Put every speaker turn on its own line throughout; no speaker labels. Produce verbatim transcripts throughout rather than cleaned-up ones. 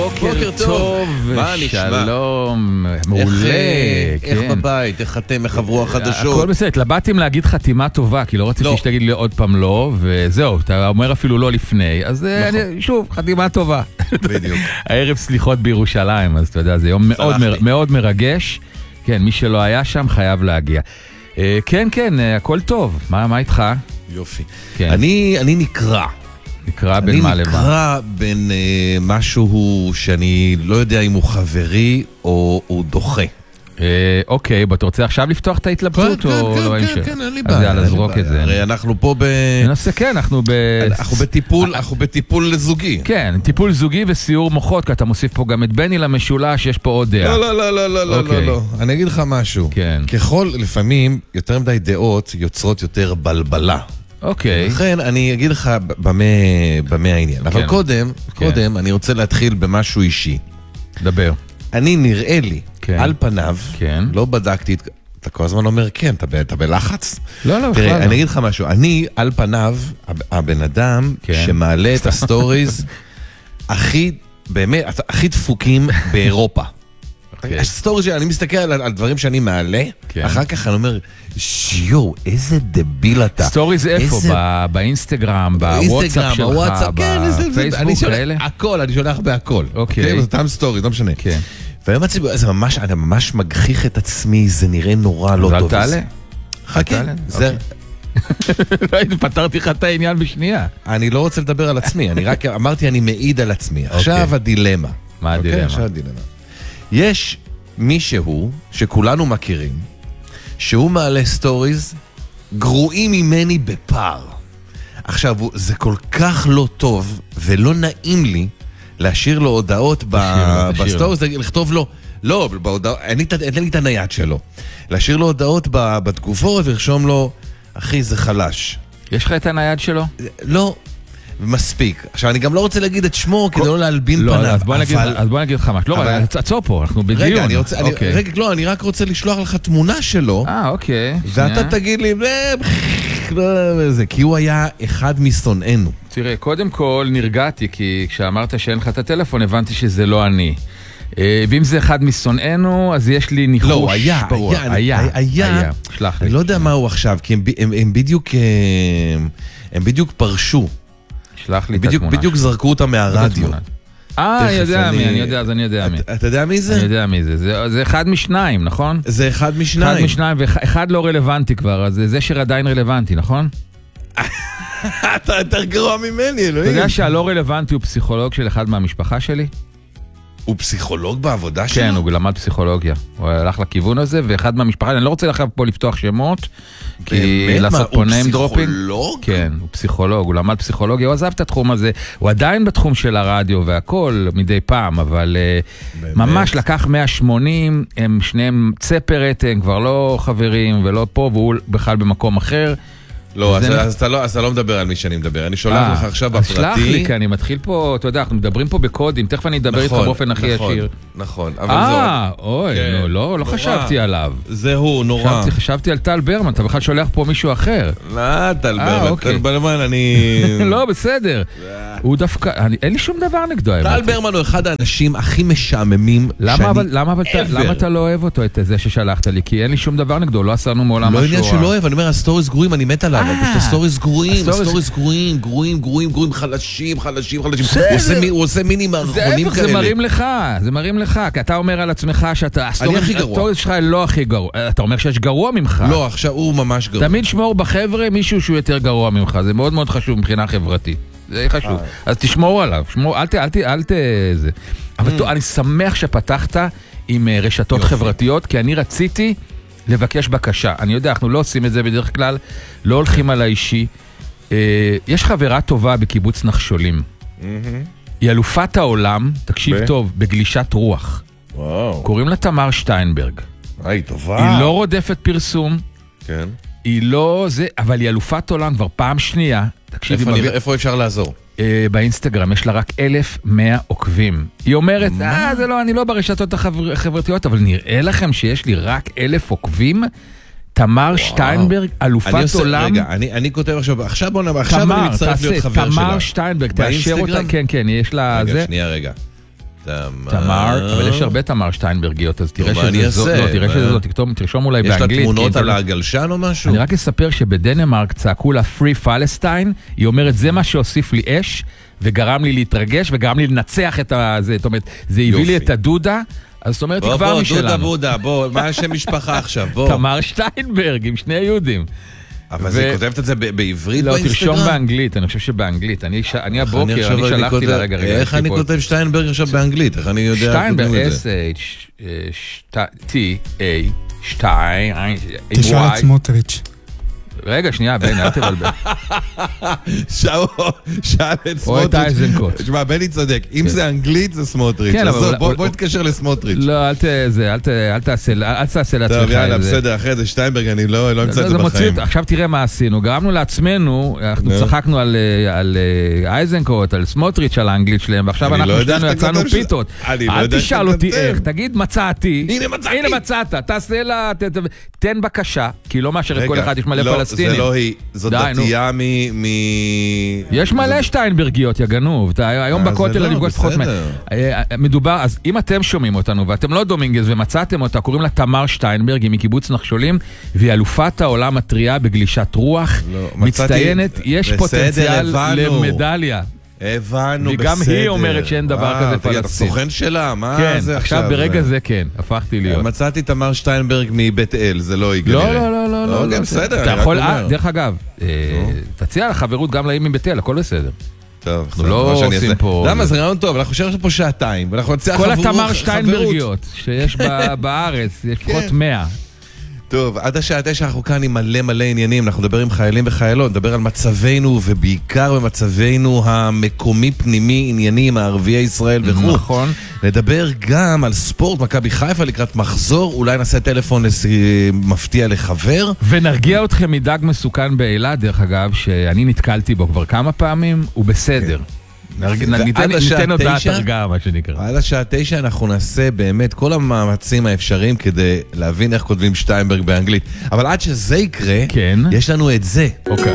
בוקר טוב,
מה נשמע?
שלום, מעולה.
איך בבית, איך אתם, איך עברו החדשות?
הכל בסדר, התלבטתי אם להגיד חתימה טובה, כי לא רציתי שתגיד לי עוד פעם לא, וזהו, אתה אומר אפילו לא לפני, אז שוב, חתימה טובה.
בדיוק.
הערב סליחות בירושלים, אז אתה יודע, זה יום מאוד מרגש. כן, מי שלא היה שם חייב להגיע. כן, כן, הכל טוב. מה איתך?
יופי. אני נקרא.
נקרא בין מה למה?
אני נקרא בין אה, משהו שאני לא יודע אם הוא חברי או הוא דוחה.
אה, אוקיי, בוא, אתה רוצה עכשיו לפתוח את ההתלבטות?
כן,
או
כן,
לא
כן,
ש...
כן, כן, אין לי בעיה.
אז יאללה, זרוק את זה.
הרי אנחנו פה ב...
ננסה, כן, אנחנו ב...
אנחנו בטיפול, אנחנו בטיפול זוגי.
כן, טיפול זוגי וסיור מוחות, כי אתה מוסיף פה גם את בני למשולש, יש פה עוד דעה.
לא, לא, לא, לא, לא, לא, לא, לא. אני אגיד לך משהו.
כן.
ככל, לפעמים, יותר מדי דעות יוצרות יותר בלבלה.
אוקיי.
לכן אני אגיד לך במה, במה העניין. אבל קודם, קודם אני רוצה להתחיל במשהו אישי.
דבר.
אני נראה לי, על פניו, לא בדקתי, אתה כל הזמן אומר כן, אתה בלחץ?
לא, לא, בכלל לא.
תראה, אני אגיד לך משהו, אני על פניו, הבן אדם שמעלה את הסטוריז הכי, באמת, הכי דפוקים באירופה. הסטורי שלי, אני מסתכל על דברים שאני מעלה, אחר כך אני אומר, שיו, איזה דביל אתה.
סטוריז איפה? באינסטגרם, בוואטסאפ שלך, בפייסבוק כאלה?
הכל, אני שולח בהכל.
אוקיי.
זה אותם סטוריז, לא משנה. והיום הציבור, זה ממש, אני ממש מגחיך את עצמי, זה נראה נורא לא טוב.
אל תעלה.
חכה, זה...
לא הייתי, פתרתי לך את העניין בשנייה.
אני לא רוצה לדבר על עצמי, אני רק אמרתי, אני מעיד על עצמי. עכשיו הדילמה.
מה הדילמה?
עכשיו הדילמה. יש מישהו שכולנו מכירים, שהוא מעלה סטוריז גרועים ממני בפער. עכשיו, זה כל כך לא טוב ולא נעים לי להשאיר לו הודעות בסטוריז, לכתוב לו, לא, אין לי את הנייד שלו. להשאיר לו הודעות בתגובות ולרשום לו, אחי, זה חלש.
יש לך את הנייד שלו?
לא. מספיק. עכשיו, אני גם לא רוצה להגיד את שמו, כדי לא להלבין פניו.
לא, אז בוא נגיד לך משהו. לא, עצור פה, אנחנו בדיון.
רגע, אני רוצה, רגע, לא, אני רק רוצה לשלוח לך תמונה שלו.
אה, אוקיי.
ואתה תגיד לי, כי הוא היה אחד משונאינו.
תראה, קודם כל נרגעתי, כי כשאמרת שאין לך את הטלפון, הבנתי שזה לא אני. ואם זה אחד משונאינו, אז יש לי ניחוש.
לא, היה, היה, היה.
שלח לי.
אני לא יודע מה הוא עכשיו, כי הם בדיוק, הם בדיוק פרשו.
שלח לי את התמונה.
בדיוק זרקו אותה מהרדיו.
אה, אני יודע מי, אני יודע, אז אני יודע מי.
אתה יודע מי זה?
אני יודע מי זה. זה אחד משניים, נכון?
זה אחד משניים.
אחד משניים, ואחד לא רלוונטי כבר, אז זה שעדיין רלוונטי, נכון?
אתה יותר גרוע ממני, אלוהים.
אתה יודע שהלא רלוונטי הוא פסיכולוג של אחד מהמשפחה שלי?
הוא פסיכולוג בעבודה שלו?
כן, הוא למד פסיכולוגיה. הוא הלך לכיוון הזה, ואחד מהמשפחה, אני לא רוצה לך פה לפתוח שמות, כי לעשות פה name dropping. הוא
פסיכולוג?
כן, הוא פסיכולוג, הוא למד פסיכולוגיה, הוא עזב את התחום הזה, הוא עדיין בתחום של הרדיו והכל, מדי פעם, אבל ממש לקח מאה ושמונים, הם שניהם צפרת, הם כבר לא חברים ולא פה, והוא בכלל במקום אחר.
לא, אז אתה לא מדבר על מי שאני מדבר, אני שולח לך עכשיו בפרטי.
אז שלח לי, כי אני מתחיל פה, אתה יודע, אנחנו מדברים פה בקודים, תכף אני אדבר איתך באופן הכי ישיר.
נכון,
אבל זו... אה, אוי, לא, לא חשבתי עליו.
זה הוא, נורא.
חשבתי על טל ברמן, אתה בכלל שולח פה מישהו אחר.
לא, טל ברמן, טל ברמן, אני...
לא, בסדר. הוא דווקא, אין לי שום דבר נגדו.
טל ברמן הוא אחד האנשים הכי משעממים שאני...
למה אתה לא אוהב אותו, את זה ששלחת לי? כי אין לי שום דבר נגדו, לא עשינו מעולם משהו.
לא עניין שלא אוהב, אני אומר, הסטוריז גרועים, אני מת עליו, אבל הסטוריז גרועים, הסטוריז גרועים, גרועים, גרועים, גרועים, חלשים, חלשים, חלשים. הוא עושה מיני מערכונים כאלה.
זה מרים לך, זה מרים לך, כי אתה אומר על עצמך שאתה...
אני הכי גרוע.
הסטוריז שלך לא הכי גרוע. אתה אומר שיש גרוע ממך.
לא, עכשיו הוא ממש גרוע.
תמיד שמור בחבר'ה מישהו שהוא יותר גרוע ממך, זה מאוד מאוד חשוב מבחינה חברתית. זה חשוב. אז תשמור עליו, שמור, אל ת, אל ת, אל ת, זה. אבל אני שמח שפתחת עם רשתות חברתיות, כי אני רציתי לבקש בקשה. אני יודע, אנחנו לא עושים את זה בדרך כלל, לא הולכים על האישי. יש חברה טובה בקיבוץ נחשולים. היא אלופת העולם, תקשיב טוב, בגלישת רוח. קוראים לה תמר שטיינברג.
היי, טובה.
היא לא רודפת פרסום.
כן.
היא לא זה, אבל היא אלופת עולם כבר פעם שנייה.
איפה אפשר לעזור?
באינסטגרם יש לה רק אלף ומאה עוקבים. היא אומרת, אה, זה לא, אני לא ברשתות החברתיות, אבל נראה לכם שיש לי רק אלף עוקבים? תמר שטיינברג, אלופת עולם.
רגע, אני כותב עכשיו, עכשיו בוא נבוא, עכשיו אני מצטרף להיות חבר שלה.
תמר שטיינברג, תאשר אותה, כן, כן, יש לה זה.
רגע, שנייה, רגע.
תמר, אבל יש הרבה תמר שטיינברגיות, אז תראה שזה זאת, לא, תראה שזה זאת, תרשום אולי באנגלית.
יש לה תמונות על הגלשן או משהו?
אני רק אספר שבדנמרק צעקו לה Free Palestine, היא אומרת, זה מה שהוסיף לי אש, וגרם לי להתרגש, וגרם לי לנצח את זה, זאת אומרת, זה הביא לי את הדודה, אז זאת אומרת, היא כבר משלנו.
בוא, דודה בודה, בוא, מה השם משפחה עכשיו, בוא.
תמר שטיינברג, עם שני יהודים.
אבל היא כותבת את זה בעברית
לא,
באינסטגרם?
תרשום באנגלית, אני חושב שבאנגלית. אני הבוקר, אני שלחתי לה רגע רגע.
איך אני כותב שטיינברג עכשיו באנגלית? איך אני יודע?
שטיינברג, S-H-T-A, שטיין,
תשאל את סמוטריץ'.
רגע, שנייה, בני, אל תבלבל.
שאל את סמוטריץ'.
או את אייזנקוט.
תשמע, בני צודק, אם זה אנגלית זה סמוטריץ'. אז בוא נתקשר לסמוטריץ'.
לא, אל תעשה לעצמך.
טוב, יאללה, בסדר, אחרי זה שטיינברג, אני לא אמצא את זה בחיים.
עכשיו תראה מה עשינו, גרמנו לעצמנו, אנחנו צחקנו על אייזנקוט, על סמוטריץ', על האנגלית שלהם, ועכשיו אנחנו שלנו יצאנו פיתות. אל תשאל אותי איך, תגיד מצאתי. הנה מצאת, תעשה לה, תן בקשה, כי לא מאשר את כל אחד יש מלא פלסטינים.
זה לא היא, זאת דתייה מ...
יש מלא שטיינברגיות, יא גנוב. היום בכותל אני פגוש פחות... מדובר, אז אם אתם שומעים אותנו, ואתם לא דומינגז ומצאתם אותה, קוראים לה תמר שטיינברג, היא מקיבוץ נחשולים, והיא אלופת העולם הטריה בגלישת רוח, מצטיינת, יש פוטנציאל למדליה.
הבנו, בסדר.
וגם היא אומרת שאין דבר כזה פלסטין.
אתה סוכן שלה, מה זה עכשיו?
עכשיו ברגע זה כן, הפכתי להיות.
מצאתי תמר שטיינברג מבית אל, זה לא היא
לא, לא, לא, לא.
לא, בסדר,
אתה יכול, דרך אגב, תציע לחברות גם לאם מבית אל, הכל בסדר.
טוב,
אנחנו לא עושים פה...
למה, זה רעיון טוב, אנחנו שואלים פה שעתיים, ואנחנו נציע חברות.
כל התמר שטיינברגיות שיש בארץ, יש לפחות מאה.
טוב, עד השעה תשע אנחנו כאן עם מלא מלא עניינים, אנחנו נדבר עם חיילים וחיילות, נדבר על מצבנו ובעיקר במצבנו המקומי פנימי עניינים, הערביי ישראל וכו'.
נכון.
נדבר גם על ספורט, מכבי חיפה לקראת מחזור, אולי נעשה טלפון מפתיע לחבר.
ונרגיע אתכם מדג מסוכן באילת, דרך אגב, שאני נתקלתי בו כבר כמה פעמים, הוא בסדר. ניתן הודעת הרגעה, מה שנקרא.
עד השעה תשע אנחנו נעשה באמת כל המאמצים האפשריים כדי להבין איך כותבים שטיינברג באנגלית. אבל עד שזה יקרה, יש לנו את זה.
אוקיי.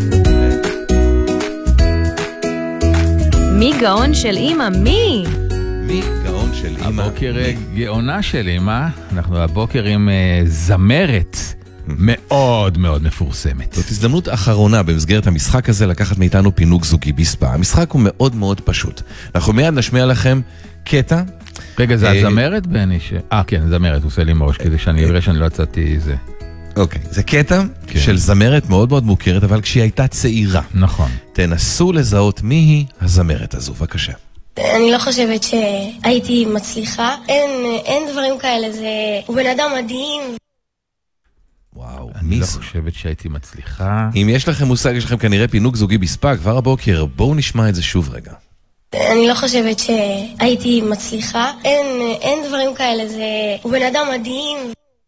מי גאון של אמא? מי?
מי גאון של אמא?
הבוקר גאונה של אמא. אנחנו הבוקר עם זמרת. מאוד מאוד מפורסמת.
זאת הזדמנות אחרונה במסגרת המשחק הזה לקחת מאיתנו פינוק זוגי בספה. המשחק הוא מאוד מאוד פשוט. אנחנו מיד נשמיע לכם קטע.
רגע, זה הזמרת בני ש... אה, כן, זמרת, הוא עושה לי מראש כדי שאני אראה שאני לא יצאתי זה.
אוקיי, זה קטע של זמרת מאוד מאוד מוכרת, אבל כשהיא הייתה צעירה.
נכון.
תנסו לזהות מי היא הזמרת הזו, בבקשה.
אני לא חושבת שהייתי מצליחה. אין, אין דברים כאלה, זה... הוא בן אדם מדהים.
וואו,
אני לא חושבת שהייתי מצליחה.
אם יש לכם מושג, יש לכם כנראה פינוק זוגי בספה, כבר הבוקר, בואו נשמע את זה שוב רגע.
אני לא חושבת שהייתי מצליחה. אין, אין דברים כאלה, זה... הוא בן אדם מדהים.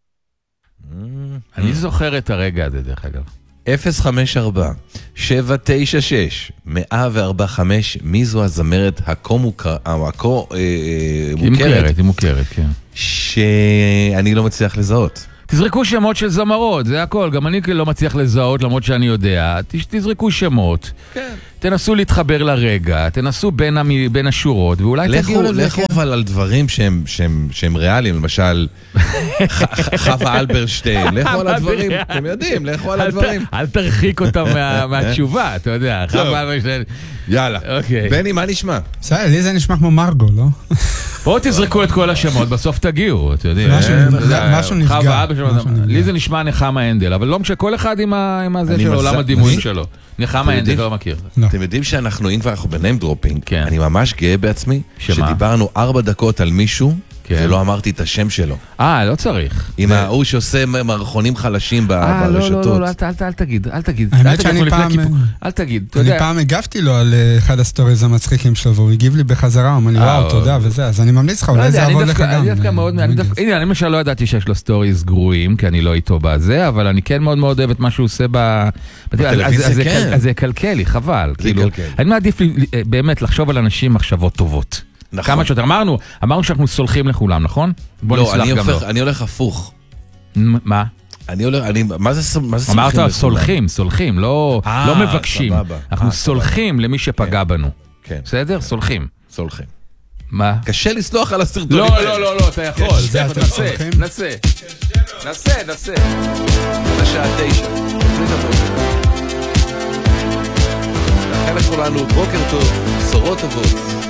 אני זוכר את הרגע הזה, דרך אגב.
אפס חמש ארבע שבע תשע שש מאה וארבע חמש, מי זו הזמרת הכה מוכרת?
היא מוכרת, היא מוכרת, כן.
שאני לא מצליח לזהות.
תזרקו שמות של זמרות, זה הכל. גם אני לא מצליח לזהות, למרות שאני יודע. תזרקו שמות. כן. תנסו להתחבר לרגע, תנסו בין, המ... בין השורות, ואולי תגיעו לזה.
לכו אבל על דברים שהם, שהם, שהם ריאליים, למשל, חווה אלברשטיין, לכו על הדברים, אתם יודעים, לכו על הדברים.
אל תרחיק אותם מה, מהתשובה, אתה יודע, חווה אלברשטיין.
יאללה.
אוקיי.
בני, מה נשמע?
בסדר, לי זה נשמע כמו מרגו, לא?
בואו תזרקו את כל השמות, בסוף תגיעו, אתה יודע.
משהו נפגע.
לי זה נשמע נחמה הנדל, אבל לא משנה, כל אחד עם הזה של עולם הדימויים שלו. נחמה הנדל, לא מכיר.
אתם יודעים שאנחנו, אם כבר אנחנו בניים דרופינג, אני ממש גאה בעצממי, שדיברנו ארבע דקות על מישהו, ולא אמרתי את השם שלו.
אה, לא צריך.
עם ההוא שעושה מערכונים חלשים ברשתות.
לא, לא, לא, אל תגיד, אל תגיד.
האמת שאני פעם...
אל תגיד,
אתה יודע. אני פעם הגבתי לו על אחד הסטוריז המצחיקים שלו, והוא הגיב לי בחזרה, הוא אמר לי, וואו, תודה, וזה. אז אני ממליץ לך, אולי זה יעבוד לך גם.
אני דווקא מאוד... הנה, אני למשל לא ידעתי שיש לו סטוריז גרועים, כי אני לא איתו בזה, אבל אני כן מאוד מאוד אוהב את מה שהוא עושה ב...
בטלוויזיה, כן.
אז זה קלקל לי, חבל. אני מעדיף באמת לחשוב על אנשים מחשבות טובות. כמה שיותר, אמרנו, אמרנו שאנחנו סולחים לכולם, נכון?
לא, אני הולך הפוך.
מה?
אני הולך, אני, מה זה סולחים לכולם?
אמרת סולחים, סולחים, לא מבקשים. אנחנו סולחים למי שפגע בנו. בסדר? סולחים.
סולחים.
מה?
קשה לסלוח על הסרטונים.
לא, לא, לא, לא, אתה יכול.
זה אתם
נסה,
סולחים?
נסה. נסה, נסה.
עד השעה תשע. תוכנית הבוקר. לאחל לכולנו בוקר טוב, בשורות טובות.